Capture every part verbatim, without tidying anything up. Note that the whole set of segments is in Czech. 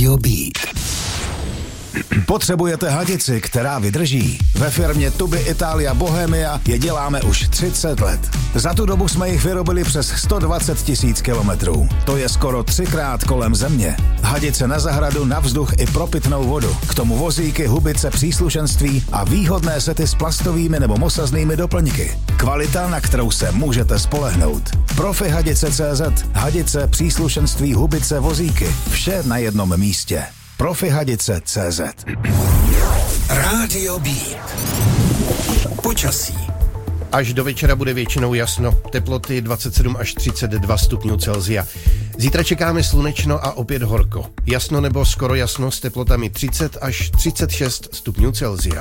Rádio Beat. Potřebujete hadici, která vydrží? Ve firmě Tuby Italia Bohemia je děláme už třicet let. Za tu dobu jsme jich vyrobili přes sto dvacet tisíc kilometrů. To je skoro třikrát kolem země. Hadice na zahradu, na vzduch i pro pitnou vodu. K tomu vozíky, hubice, příslušenství a výhodné sety s plastovými nebo mosaznými doplňky. Kvalita, na kterou se můžete spolehnout. Profi Hadice tečka cé zet. Hadice, příslušenství, hubice, vozíky. Vše na jednom místě. Profi Hadice tečka cé zet. Rádio Beat. Počasí. Až do večera bude většinou jasno, teploty dvacet sedm až třicet dva stupňů Celsia. Zítra čekáme slunečno a opět horko. Jasno nebo skoro jasno s teplotami třicet až třicet šest stupňů Celsia.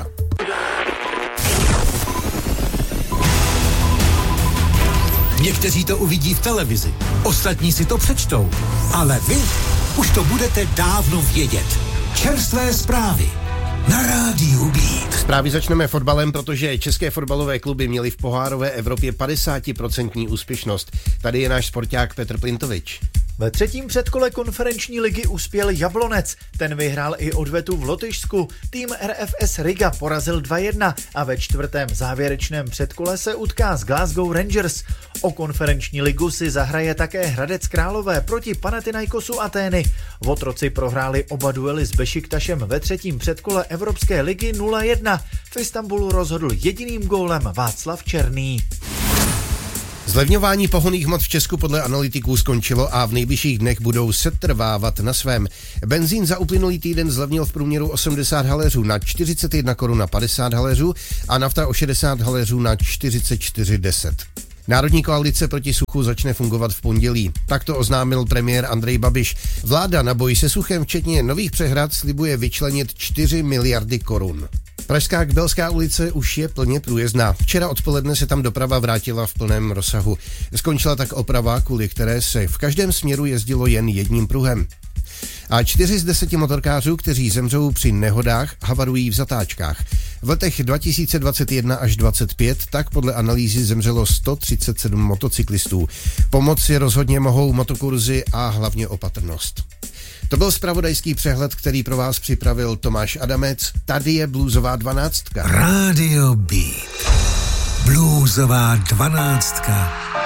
Někteří to uvidí v televizi, ostatní si to přečtou, ale vy už to budete dávno vědět. Čerstvé zprávy na Rádiu Beat. Zprávy začneme fotbalem, protože české fotbalové kluby měly v pohárové Evropě padesát procent úspěšnost. Tady je náš sporták Petr Plintovič. Ve třetím předkole konferenční ligy uspěl Jablonec. Ten vyhrál i odvetu v Lotyšsku. Tým R F S Riga porazil dva jedna a ve čtvrtém závěrečném předkole se utká s Glasgow Rangers. O konferenční ligu si zahraje také Hradec Králové proti Panathinaikosu Atény. Votroci prohráli oba duely s Bešiktašem ve třetím předkole Evropské ligy nula jedna. V Istanbulu rozhodl jediným gólem Václav Černý. Zlevňování pohonných hmot v Česku podle analytiků skončilo a v nejbližších dnech budou setrvávat na svém. Benzín za uplynulý týden zlevnil v průměru osmdesát haléřů na čtyřicet jedna korun na padesát haléřů a nafta o šedesát haléřů na čtyřicet čtyři deset. Národní koalice proti suchu začne fungovat v pondělí. Tak to oznámil premiér Andrej Babiš. Vláda na boj se suchem včetně nových přehrad slibuje vyčlenit čtyři miliardy korun. Pražská Kbelská ulice už je plně průjezdná. Včera odpoledne se tam doprava vrátila v plném rozsahu. Skončila tak oprava, kvůli které se v každém směru jezdilo jen jedním pruhem. A čtyři z deseti motorkářů, kteří zemřou při nehodách, havarují v zatáčkách. V letech dva tisíce dvacet jedna až dvacet pět tak podle analýzy zemřelo sto třicet sedm motocyklistů. Pomoci rozhodně mohou motokurzy a hlavně opatrnost. To byl zpravodajský přehled, který pro vás připravil Tomáš Adamec. Tady je bluesová dvanáctka. Rádio Beat. Bluesová dvanáctka.